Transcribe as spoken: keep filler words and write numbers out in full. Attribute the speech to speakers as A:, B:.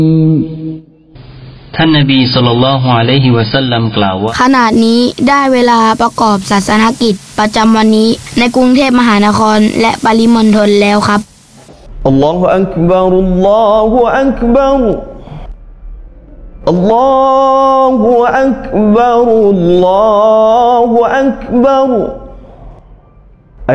A: ท่านนบีศ็อลลัลลอฮุอะลัยฮิวะซัลลัมกล่าวว่า
B: ขณะนี้ได้เวลาประกอบศาสนกิจประจำวันนี้ในกรุงเทพมหานครและปริมณฑลแล้วครับ
C: อัลลอฮฺอักบัรอัลลอฮฺอักบัรอัลลอฮฺอักบัรอัลลอฮฺอักบัร